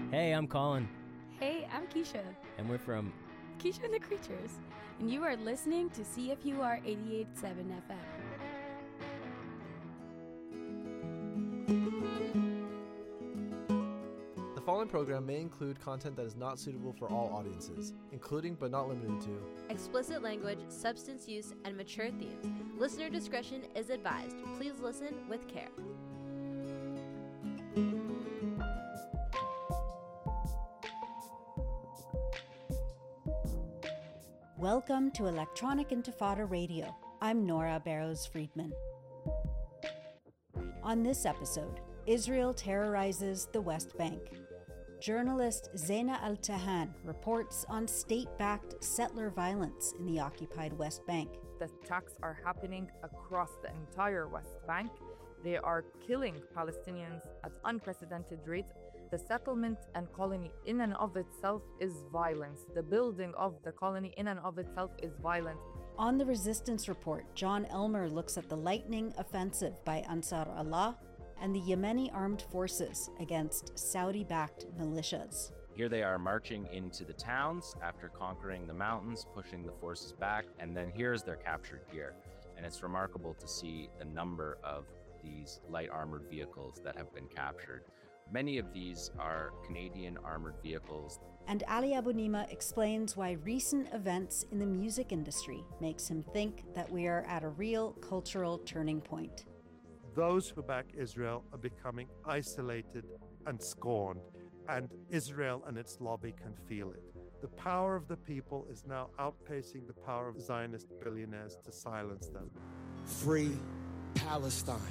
Hey, I'm Colin. Hey, I'm Keisha. And we're from Keisha and the Creatures. And you are listening to CFUR 88.7 FM. The following program may include content that is not suitable for all audiences, including but not limited to explicit language, substance use, and mature themes. Listener discretion is advised. Please listen with care. Welcome to Electronic Intifada Radio. I'm Nora Barrows-Friedman. On this episode, Israel terrorizes the West Bank. Journalist Zeina Al-Tahan reports on state-backed settler violence in the occupied West Bank. The attacks are happening across the entire West Bank. They are killing Palestinians at unprecedented rates. The settlement and colony in and of itself is violence. The building of the colony in and of itself is violent. On the Resistance Report, John Elmer looks at the lightning offensive by Ansar Allah and the Yemeni armed forces against Saudi-backed militias. Here they are marching into the towns after conquering the mountains, pushing the forces back, and then here's their captured gear. And it's remarkable to see the number of these light armored vehicles that have been captured. Many of these are Canadian armored vehicles. And Ali Abunimah explains why recent events in the music industry makes him think that we are at a real cultural turning point. Those who back Israel are becoming isolated and scorned, and Israel and its lobby can feel it. The power of the people is now outpacing the power of Zionist billionaires to silence them. Free Palestine.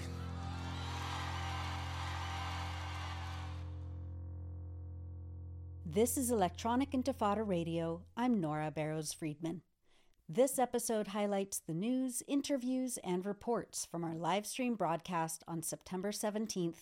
This is Electronic Intifada Radio. I'm Nora Barrows-Friedman. This episode highlights the news, interviews, and reports from our live stream broadcast on September 17th,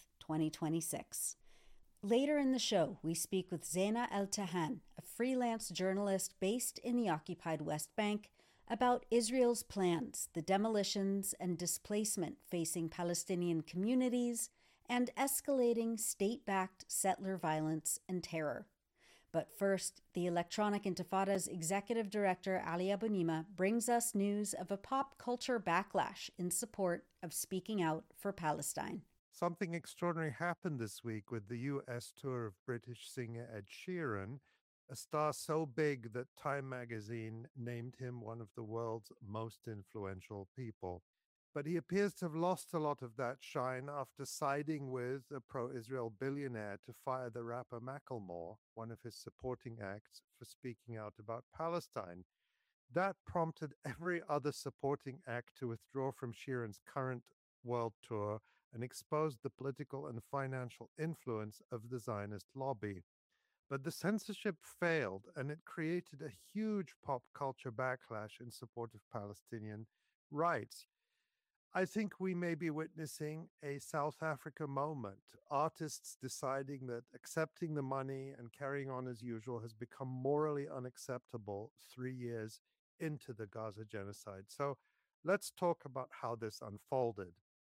2026. Later in the show, we speak with Zeina Al-Tahan, a freelance journalist based in the occupied West Bank, about Israel's plans, the demolitions and displacement facing Palestinian communities, and escalating state-backed settler violence and terror. But first, the Electronic Intifada's executive director, Ali Abunimah, brings us news of a pop culture backlash in support of speaking out for Palestine. Something extraordinary happened this week with the US tour of British singer Ed Sheeran, a star so big that Time magazine named him one of the world's most influential people. But he appears to have lost a lot of that shine after siding with a pro-Israel billionaire to fire the rapper Macklemore, one of his supporting acts, for speaking out about Palestine. That prompted every other supporting act to withdraw from Sheeran's current world tour and exposed the political and financial influence of the Zionist lobby. But the censorship failed, and it created a huge pop culture backlash in support of Palestinian rights. I think we may be witnessing a South Africa moment. Artists deciding that accepting the money and carrying on as usual has become morally unacceptable 3 years into the Gaza genocide. So let's talk about how this unfolded.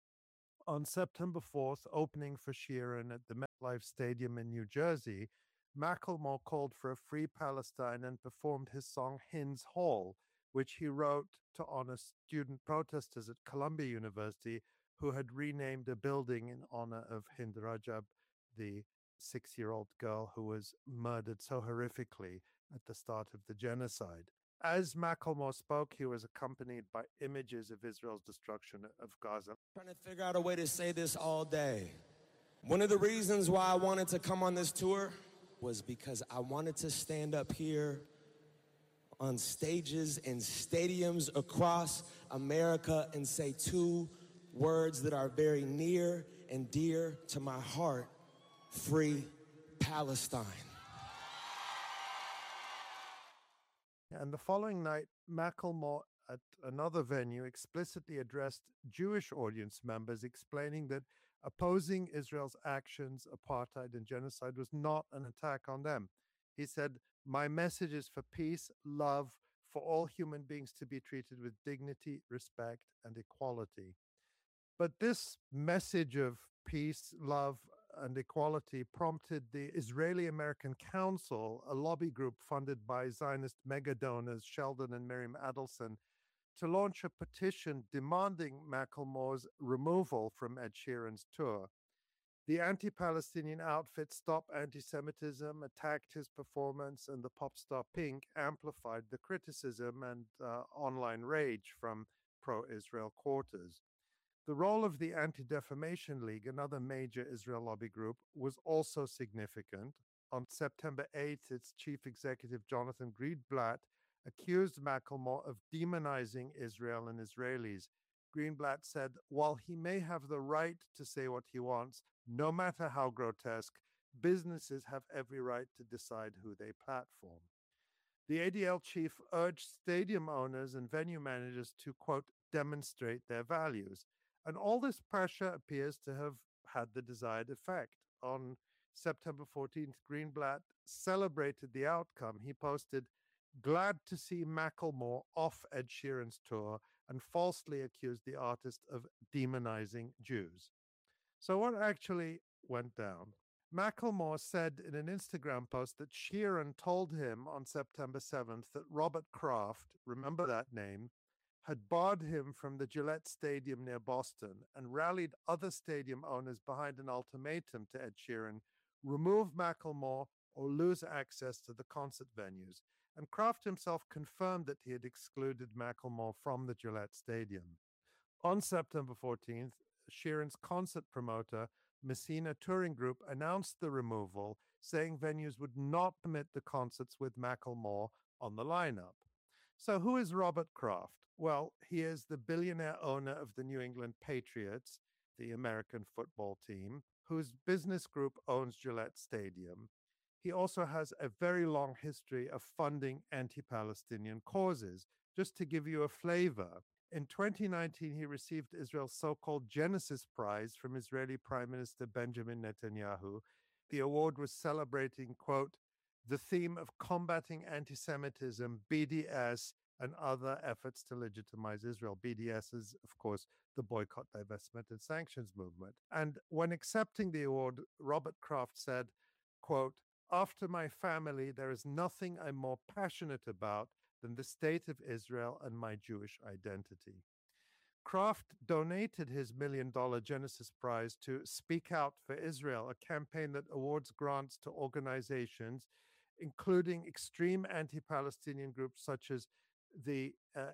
On September 4th, opening for Sheeran at the MetLife Stadium in New Jersey, Macklemore called for a free Palestine and performed his song Hind's Hall, which he wrote to honor student protesters at Columbia University who had renamed a building in honor of Hind Rajab, the 6-year-old girl who was murdered so horrifically at the start of the genocide. As Macklemore spoke, he was accompanied by images of Israel's destruction of Gaza. Trying to figure out a way to say this all day. One of the reasons why I wanted to come on this tour was because I wanted to stand up here on stages and stadiums across America and say two words that are very near and dear to my heart: free Palestine. And the following night, Macklemore at another venue explicitly addressed Jewish audience members, explaining that opposing Israel's actions, apartheid, and genocide was not an attack on them. He said, "My message is for peace, love, for all human beings to be treated with dignity, respect, and equality." But this message of peace, love, and Equality prompted the Israeli American Council, a lobby group funded by Zionist mega donors Sheldon and Miriam Adelson, to launch a petition demanding Macklemore's removal from Ed Sheeran's tour. The anti-Palestinian outfit Stop Anti-Semitism attacked his performance, and the pop star Pink amplified the criticism and online rage from pro-Israel quarters. The role of the Anti-Defamation League, another major Israel lobby group, was also significant. On September 8th, its chief executive, Jonathan Greenblatt, accused Macklemore of demonizing Israel and Israelis. Greenblatt said, while he may have the right to say what he wants, no matter how grotesque, businesses have every right to decide who they platform. The ADL chief urged stadium owners and venue managers to, quote, demonstrate their values. And all this pressure appears to have had the desired effect. On September 14th, Greenblatt celebrated the outcome. He posted, glad to see Macklemore off Ed Sheeran's tour, and falsely accused the artist of demonizing Jews. So what actually went down? Macklemore said in an Instagram post that Sheeran told him on September 7th that Robert Kraft, remember that name, had barred him from the Gillette Stadium near Boston and rallied other stadium owners behind an ultimatum to Ed Sheeran: remove Macklemore or lose access to the concert venues. And Kraft himself confirmed that he had excluded Macklemore from the Gillette Stadium. On September 14th, Sheeran's concert promoter, Messina Touring Group, announced the removal, saying venues would not permit the concerts with Macklemore on the lineup. So who is Robert Kraft? Well, he is the billionaire owner of the New England Patriots, the American football team, whose business group owns Gillette Stadium. He also has a very long history of funding anti-Palestinian causes. Just to give you a flavor, in 2019, he received Israel's so-called Genesis Prize from Israeli Prime Minister Benjamin Netanyahu. The award was celebrating, quote, the theme of combating anti-Semitism, BDS, and other efforts to legitimize Israel. BDS is, of course, the Boycott, Divestment, and Sanctions movement. And when accepting the award, Robert Kraft said, quote, after my family, there is nothing I'm more passionate about than the state of Israel and my Jewish identity. Kraft donated his $1 million Genesis Prize to Speak Out for Israel, a campaign that awards grants to organizations, including extreme anti-Palestinian groups such as the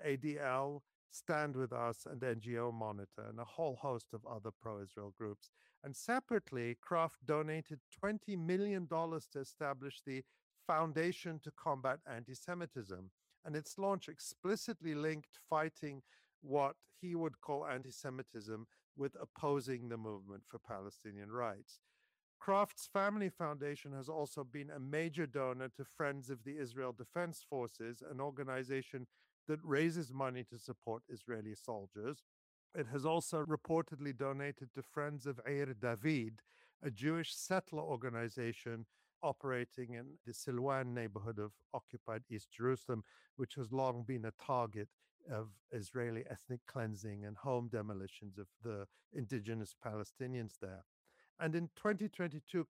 ADL, Stand With Us, and NGO Monitor, and a whole host of other pro-Israel groups. And separately, Kraft donated $20 million to establish the Foundation to Combat Anti-Semitism, and its launch explicitly linked fighting what he would call anti-Semitism with opposing the movement for Palestinian rights. Kraft's Family Foundation has also been a major donor to Friends of the Israel Defense Forces, an organization that raises money to support Israeli soldiers. It has also reportedly donated to Friends of Eir David, a Jewish settler organization operating in the Silwan neighborhood of occupied East Jerusalem, which has long been a target of Israeli ethnic cleansing and home demolitions of the indigenous Palestinians there. And in 2022,